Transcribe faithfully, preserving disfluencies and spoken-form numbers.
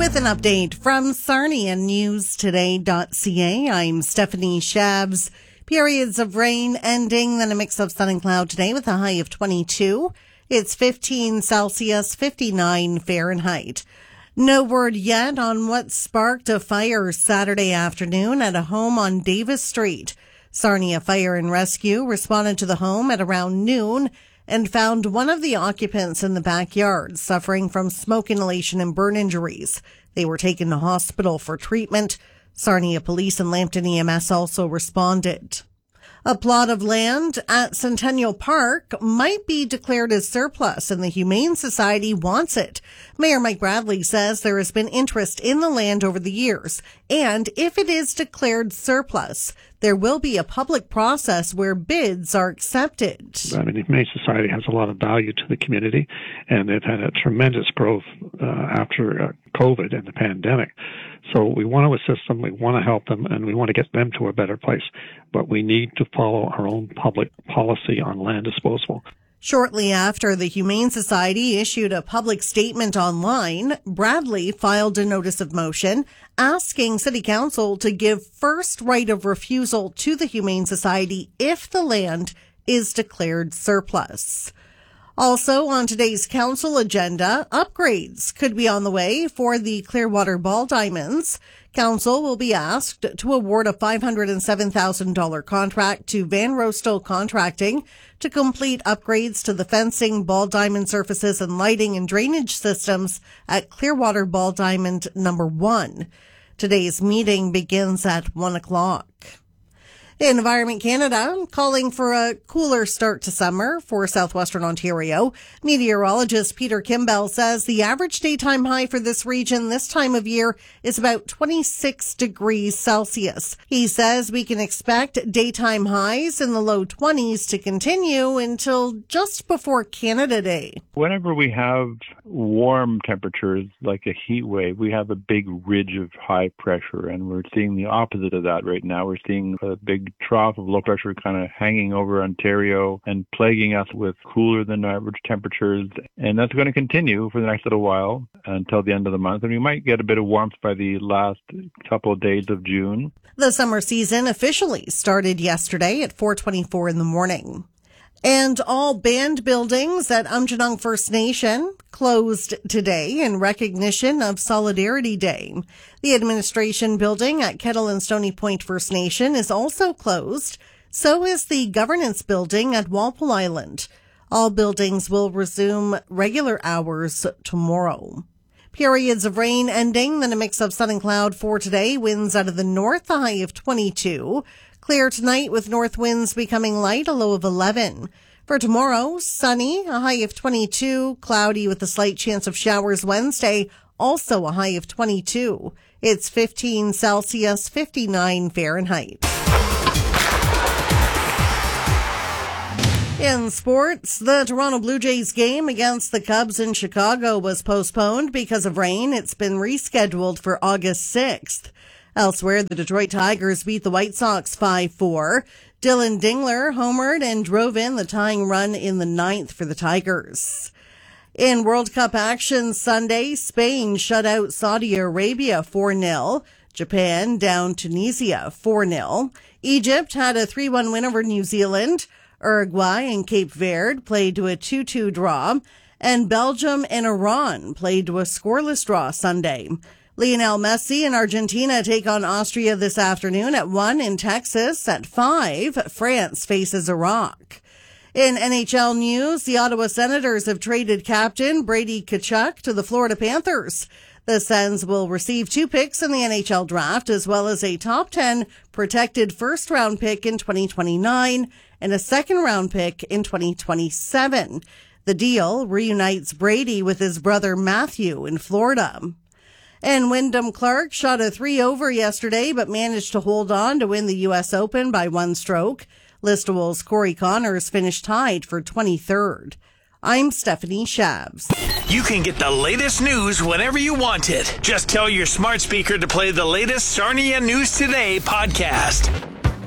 With an update from Sarnia News Today dot C A, I'm Stephanie Shabs. Periods of rain ending, then a mix of sun and cloud today with a high of twenty-two. It's fifteen Celsius, fifty-nine Fahrenheit. No word yet on what sparked a fire Saturday afternoon at a home on Davis Street. Sarnia Fire and Rescue responded to the home at around noon and found one of the occupants in the backyard suffering from smoke inhalation and burn injuries. They were taken to hospital for treatment. Sarnia Police and Lambton E M S also responded. A plot of land at Centennial Park might be declared as surplus, and the Humane Society wants it. Mayor Mike Bradley says there has been interest in the land over the years, and if it is declared surplus, there will be a public process where bids are accepted. I mean, the Humane Society has a lot of value to the community, and they've had a tremendous growth uh, after uh, COVID and the pandemic. So we want to assist them, we want to help them, and we want to get them to a better place. But we need to follow our own public policy on land disposal. Shortly after the Humane Society issued a public statement online, Bradley filed a notice of motion asking City Council to give first right of refusal to the Humane Society if the land is declared surplus. Also on today's council agenda, upgrades could be on the way for the Clearwater Ball Diamonds. Council will be asked to award a five hundred seven thousand dollars contract to Van Rostel Contracting to complete upgrades to the fencing, ball diamond surfaces, and lighting and drainage systems at Clearwater Ball Diamond number one. Today's meeting begins at one o'clock. Environment Canada calling for a cooler start to summer for southwestern Ontario. Meteorologist Peter Kimbell says the average daytime high for this region this time of year is about twenty-six degrees Celsius. He says we can expect daytime highs in the low twenties to continue until just before Canada Day. Whenever we have warm temperatures like a heat wave, we have a big ridge of high pressure, and we're seeing the opposite of that right now. We're seeing a big trough of low pressure kind of hanging over Ontario and plaguing us with cooler than average temperatures. And that's going to continue for the next little while until the end of the month. And we might get a bit of warmth by the last couple of days of June. The summer season officially started yesterday at four twenty-four in the morning. And all band buildings at Aamjiwnaang First Nation closed today in recognition of Solidarity Day. The administration building at Kettle and Stony Point First Nation is also closed. So is the governance building at Walpole Island. All buildings will resume regular hours tomorrow. Periods of rain ending, then a mix of sun and cloud for today. Winds out of the north, a high of twenty-two. Clear tonight with north winds becoming light, a low of eleven. For tomorrow, sunny, a high of twenty-two. Cloudy with a slight chance of showers Wednesday, also a high of twenty-two. It's fifteen Celsius, fifty-nine Fahrenheit. In sports, the Toronto Blue Jays game against the Cubs in Chicago was postponed because of rain. It's been rescheduled for August sixth. Elsewhere, the Detroit Tigers beat the White Sox five four. Dylan Dingler homered and drove in the tying run in the ninth for the Tigers. In World Cup action Sunday, Spain shut out Saudi Arabia four nil. Japan down Tunisia four nil. Egypt had a three one win over New Zealand. Uruguay and Cape Verde played to a two two draw. And Belgium and Iran played to a scoreless draw Sunday. Lionel Messi and Argentina take on Austria this afternoon at one in Texas. At five, France faces Iraq. In N H L news, the Ottawa Senators have traded captain Brady Tkachuk to the Florida Panthers. The Sens will receive two picks in the N H L draft, as well as a top ten protected first-round pick in twenty twenty-nine and a second-round pick in twenty twenty-seven. The deal reunites Brady with his brother Matthew in Florida. And Wyndham Clark shot a three over yesterday, but managed to hold on to win the U S Open by one stroke. Listowel's Corey Connors finished tied for twenty-third. I'm Stephanie Shabs. You can get the latest news whenever you want it. Just tell your smart speaker to play the latest Sarnia News Today podcast.